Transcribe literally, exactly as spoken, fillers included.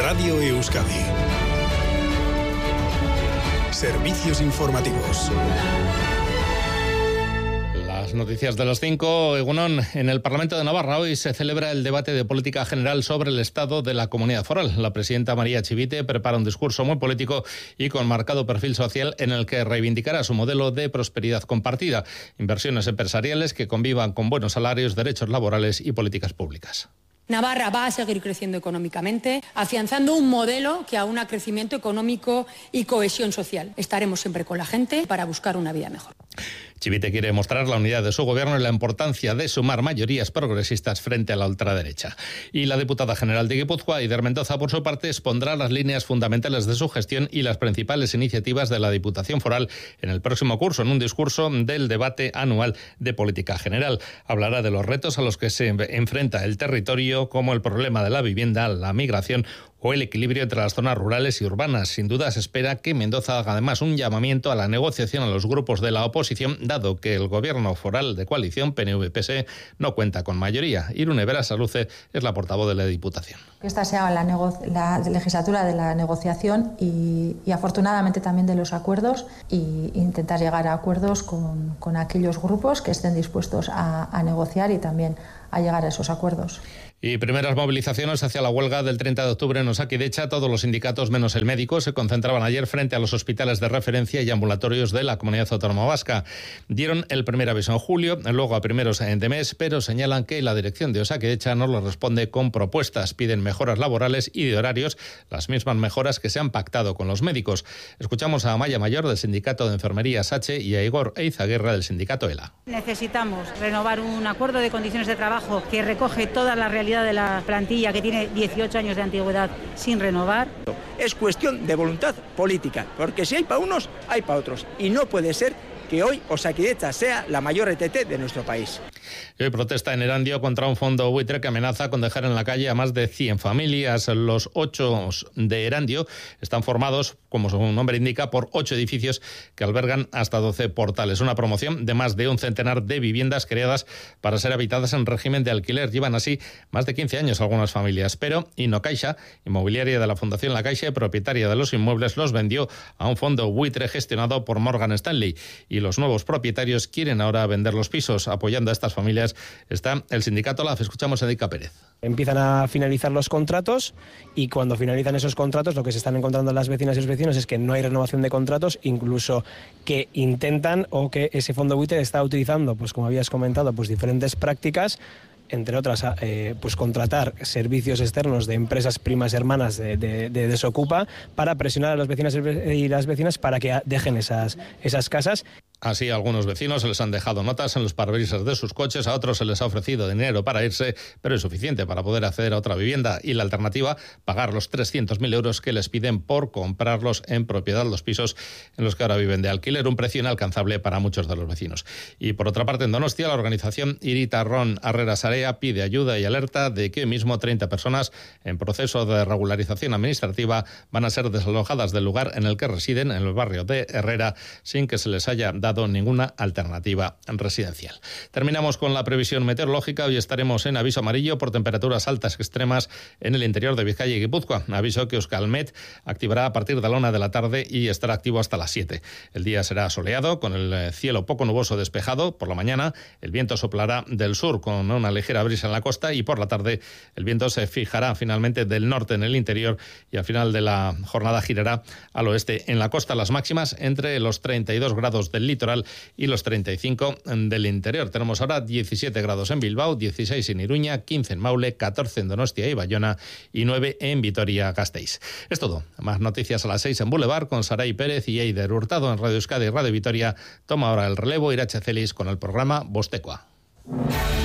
Radio Euskadi. Servicios informativos. Las noticias de los cinco. Egunon, en el Parlamento de Navarra hoy se celebra el debate de política general sobre el estado de la comunidad foral. La presidenta María Chivite prepara un discurso muy político y con marcado perfil social en el que reivindicará su modelo de prosperidad compartida, inversiones empresariales que convivan con buenos salarios, derechos laborales y políticas públicas. Navarra va a seguir creciendo económicamente, afianzando un modelo que aúna crecimiento económico y cohesión social. Estaremos siempre con la gente para buscar una vida mejor. Chivite quiere mostrar la unidad de su gobierno y la importancia de sumar mayorías progresistas frente a la ultraderecha. Y la diputada general de Guipúzcoa, Eider Mendoza, por su parte, expondrá las líneas fundamentales de su gestión y las principales iniciativas de la Diputación Foral en el próximo curso, en un discurso del debate anual de política general. Hablará de los retos a los que se enfrenta el territorio, como el problema de la vivienda, la migración o el equilibrio entre las zonas rurales y urbanas. Sin duda se espera que Mendoza haga además un llamamiento a la negociación a los grupos de la oposición, dado que el gobierno foral de coalición P N V P S E no cuenta con mayoría. Irune Berasaluce es la portavoz de la Diputación. Que esta sea la, nego- la legislatura de la negociación y, y afortunadamente también de los acuerdos, y intentar llegar a acuerdos con, con aquellos grupos que estén dispuestos a, a negociar y también a llegar a esos acuerdos. Y primeras movilizaciones hacia la huelga del treinta de octubre en Osakidecha. Todos los sindicatos menos el médico se concentraban ayer frente a los hospitales de referencia y ambulatorios de la Comunidad Autónoma Vasca. Dieron el primer aviso en julio, luego a primeros de mes, pero señalan que la dirección de Osakidecha no les responde con propuestas. Piden mejoras laborales y de horarios, las mismas mejoras que se han pactado con los médicos. Escuchamos a Amaya Mayor del Sindicato de Enfermería Sache y a Igor Eizaguirre del Sindicato ELA. Necesitamos renovar un acuerdo de condiciones de trabajo que recoge toda la realidad de la plantilla que tiene dieciocho años de antigüedad sin renovar. Es cuestión de voluntad política, porque si hay para unos, hay para otros, y no puede ser que hoy Osakidecha sea la mayor R T T de nuestro país. Y hoy protesta en Erandio contra un fondo buitre que amenaza con dejar en la calle a más de cien familias. Los ocho de Erandio están formados, como su nombre indica, por ocho edificios que albergan hasta doce portales. Una promoción de más de un centenar de viviendas creadas para ser habitadas en régimen de alquiler. Llevan así más de quince años algunas familias, pero Inocaixa, inmobiliaria de la Fundación La Caixa, propietaria de los inmuebles, los vendió a un fondo buitre gestionado por Morgan Stanley. Y los nuevos propietarios quieren ahora vender los pisos. Apoyando a estas familias está el sindicato L A F. Escuchamos a Edika Pérez. Empiezan a finalizar los contratos y cuando finalizan esos contratos lo que se están encontrando las vecinas y los vecinos es que no hay renovación de contratos, incluso que intentan o que ese fondo buitre está utilizando, pues como habías comentado, pues diferentes prácticas, entre otras, eh, pues contratar servicios externos de empresas primas hermanas de, de, de Desocupa para presionar a los vecinos y las vecinas para que dejen esas, esas casas. Así, a algunos vecinos se les han dejado notas en los parabrisas de sus coches, a otros se les ha ofrecido dinero para irse, pero es suficiente para poder acceder a otra vivienda. Y la alternativa, pagar los trescientos mil euros que les piden por comprarlos en propiedad, los pisos en los que ahora viven de alquiler, un precio inalcanzable para muchos de los vecinos. Y por otra parte, en Donostia, la organización Iritarrón Arrera Sarea pide ayuda y alerta de que hoy mismo treinta personas en proceso de regularización administrativa van a ser desalojadas del lugar en el que residen, en el barrio de Herrera, sin que se les haya dado dado ninguna alternativa residencial. Terminamos con la previsión meteorológica. Hoy estaremos en aviso amarillo por temperaturas altas extremas en el interior de Vizcaya y Guipúzcoa. Aviso que Euskalmet activará a partir de la una de la tarde y estará activo hasta las siete. El día será soleado, con el cielo poco nuboso despejado. Por la mañana el viento soplará del sur con una ligera brisa en la costa y por la tarde el viento se fijará finalmente del norte en el interior y al final de la jornada girará al oeste en la costa. Las máximas entre los treinta y dos grados del litoral y los treinta y cinco del interior. Tenemos ahora diecisiete grados en Bilbao, dieciséis en Iruña, quince en Maule, catorce en Donostia y Bayona y nueve en Vitoria-Gasteiz. Es todo. Más noticias a las seis en Boulevard con Saray Pérez y Eider Hurtado en Radio Euskadi y Radio Vitoria. Toma ahora el relevo Irache Celis con el programa Bostekoa.